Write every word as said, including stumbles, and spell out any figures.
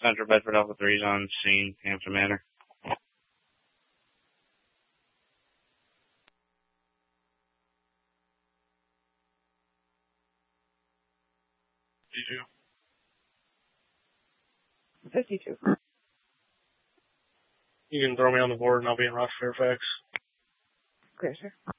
Central Bedford Alpha three is on scene, Hampton Manor. fifty-two. You can throw me on the board and I'll be in Ross Fairfax. Okay, sir.